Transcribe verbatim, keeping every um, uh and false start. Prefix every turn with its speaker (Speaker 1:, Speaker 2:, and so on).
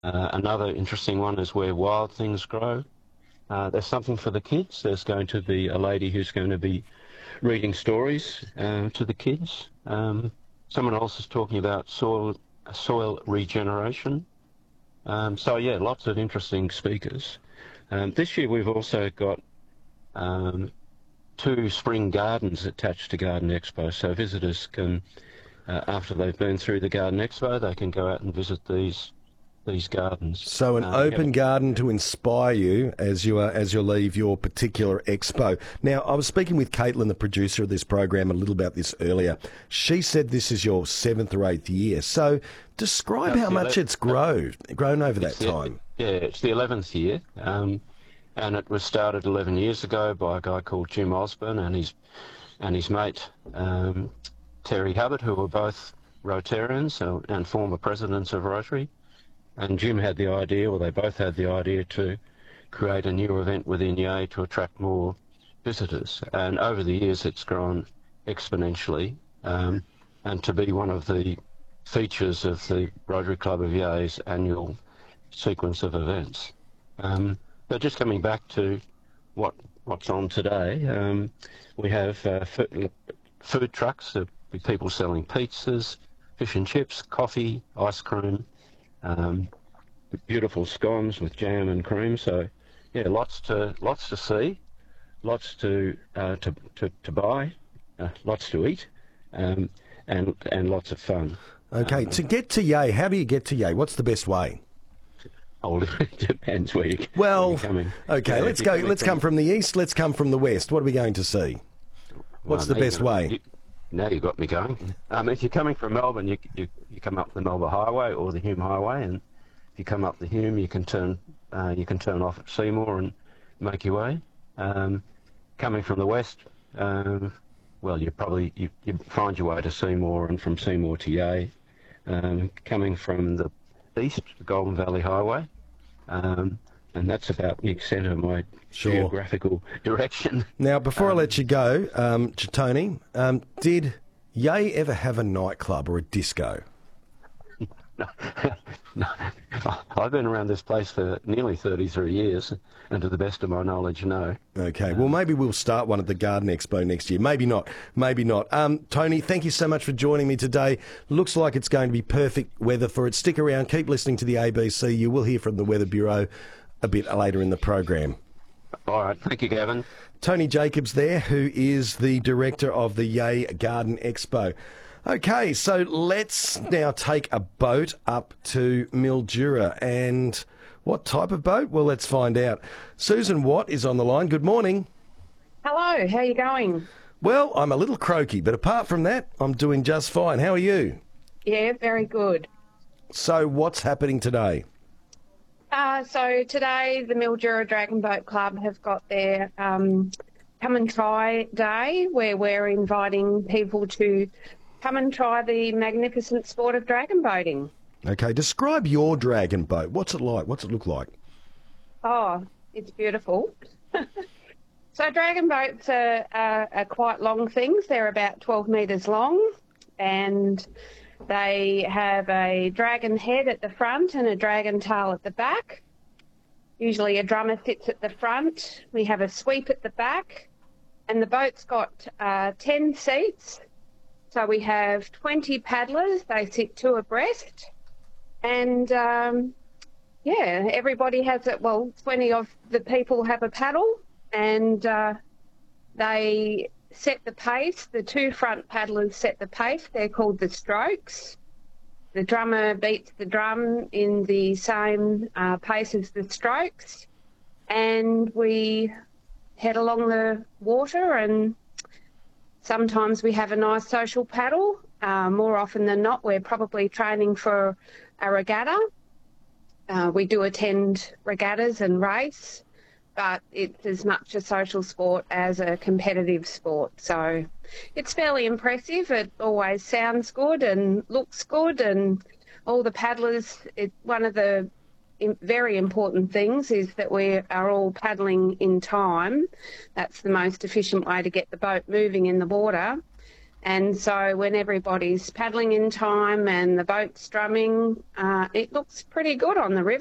Speaker 1: Uh, another interesting one is Where Wild Things Grow. Uh, there's something for the kids. There's going to be a lady who's going to be reading stories uh, to the kids. Um, someone else is talking about soil soil regeneration. Um, so yeah, lots of interesting speakers. Um, this year we've also got um, two spring gardens attached to Garden Expo, so visitors can, uh, after they've been through the Garden Expo, they can go out and visit these these gardens.
Speaker 2: So an
Speaker 1: Uh,
Speaker 2: open
Speaker 1: yeah.
Speaker 2: garden to inspire you as you are, as you leave your particular expo. Now, I was speaking with Caitlin, the producer of this program, a little about this earlier. She said this is your seventh or eighth year. So describe
Speaker 1: That's
Speaker 2: how
Speaker 1: the
Speaker 2: much
Speaker 1: ele-
Speaker 2: it's grown grown over that
Speaker 1: it's the-
Speaker 2: time.
Speaker 1: Yeah, it's the eleventh year, um, and it was started eleven years ago by a guy called Jim Osborne and his and his mate um, Terry Hubbard, who were both Rotarians and, and former presidents of Rotary. And Jim had the idea, or they both had the idea, to create a new event within Yea to attract more visitors. And over the years, it's grown exponentially, um, and to be one of the features of the Rotary Club of Yea's annual sequence of events. Um, but just coming back to what what's on today, um, we have uh, food, food trucks, uh, with people selling pizzas, fish and chips, coffee, ice cream, um, beautiful scones with jam and cream. So, yeah, lots to lots to see, lots to uh, to, to to buy, uh, lots to eat, um, and and lots of fun.
Speaker 2: Okay,
Speaker 1: Um,
Speaker 2: to get to Yea, how do you get to Yea? What's the best way?
Speaker 1: oh, it depends where, you, where
Speaker 2: Well,
Speaker 1: you're coming.
Speaker 2: okay,
Speaker 1: Yeah,
Speaker 2: let's
Speaker 1: if
Speaker 2: go.
Speaker 1: you're coming
Speaker 2: Let's come from the east. Let's come from the west. What are we going to see? What's
Speaker 1: well,
Speaker 2: the
Speaker 1: now
Speaker 2: best
Speaker 1: you're gonna-
Speaker 2: way?
Speaker 1: You, now you've got me going. Um, if you're coming from Melbourne, you, you you come up the Melbourne Highway or the Hume Highway, and if you come up the Hume, you can turn uh, you can turn off at Seymour and make your way. Um, coming from the west, um, well, you probably you, you find your way to Seymour, and from Seymour to Yea. Um, coming from the east, the Golden Valley Highway, um, and that's about the extent of my
Speaker 2: Sure.
Speaker 1: geographical direction.
Speaker 2: Now, before I let you go, um, Tony, um, did Yea ever have a nightclub or a disco?
Speaker 1: No, I've been around this place for nearly thirty-three years, and to the best of my knowledge, no.
Speaker 2: Okay, well, maybe we'll start one at the Garden Expo next year. Maybe not. Maybe not. Um, Tony, thank you so much for joining me today. Looks like it's going to be perfect weather for it. Stick around. Keep listening to the A B C. You will hear from the Weather Bureau a bit later in the program.
Speaker 1: All right, thank you, Gavin.
Speaker 2: Tony Jacobs there, who is the director of the Yea Garden Expo. Okay, so let's now take a boat up to Mildura. And what type of boat? Well, let's find out. Susan Watt is on the line. Good morning.
Speaker 3: Hello, how are you going?
Speaker 2: Well, I'm a little croaky, but apart from that, I'm doing just fine. How are you?
Speaker 3: Yeah, very good.
Speaker 2: So what's happening today?
Speaker 3: Uh, so today the Mildura Dragon Boat Club have got their um, Come and Try Day, where we're inviting people to come and try the magnificent sport of dragon boating.
Speaker 2: Okay, describe your dragon boat. What's it like? What's it look like?
Speaker 3: Oh, it's beautiful. So dragon boats are, are, are quite long things. They're about twelve metres long, and they have a dragon head at the front and a dragon tail at the back. Usually a drummer sits at the front. We have a sweep at the back, and the boat's got uh, ten seats. So we have twenty paddlers. They sit two abreast, and um, yeah, everybody has it. Well, twenty of the people have a paddle, and uh, they set the pace. The two front paddlers set the pace. They're called the strokes. The drummer beats the drum in the same uh, pace as the strokes, and we head along the water, and sometimes we have a nice social paddle. Uh, more often than not, we're probably training for a regatta. Uh, we do attend regattas and race, but it's as much a social sport as a competitive sport. So it's fairly impressive. It always sounds good and looks good, and all the paddlers, it, one of the im- very important things is that we are all paddling in time. That's the most efficient way to get the boat moving in the water. And so when everybody's paddling in time and the boat's strumming, uh, it looks pretty good on the river.